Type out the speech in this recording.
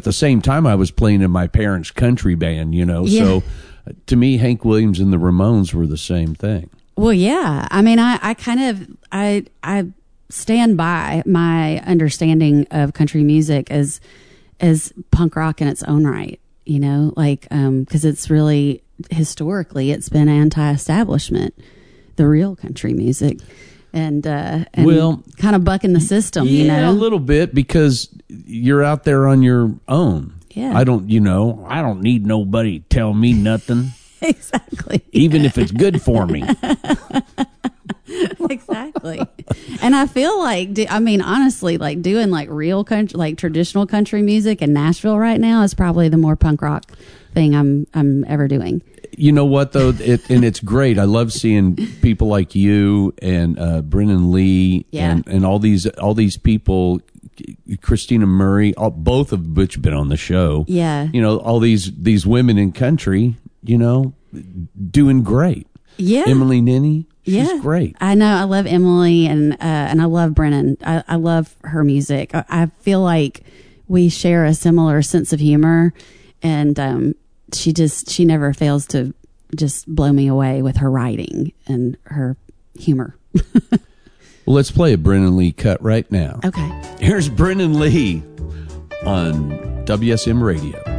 at the same time, I was playing in my parents' country band, Yeah. So to me, Hank Williams and the Ramones were the same thing. Well, yeah. I mean, I stand by my understanding of country music as punk rock in its own right, because it's really, historically, it's been anti-establishment, the real country music. And well, kind of bucking the system, a little bit, because you're out there on your own. Yeah. I don't need nobody to tell me nothing. Exactly. Even if it's good for me. Exactly. And I feel like, honestly, like doing like real country, like traditional country music in Nashville right now is probably the more punk rock thing I'm ever doing. You know what, though? And it's great. I love seeing people like you and Brennan Lee and all these people, Christina Murray, both of which have been on the show. Yeah. All these women in country, doing great. Yeah. Emily Ninny, she's great. I know. I love Emily and I love Brennan. I love her music. I feel like we share a similar sense of humor, and she never fails to just blow me away with her writing and her humor. Well, let's play a Brennan Lee cut right now. Okay. Here's Brennan Lee on WSM Radio.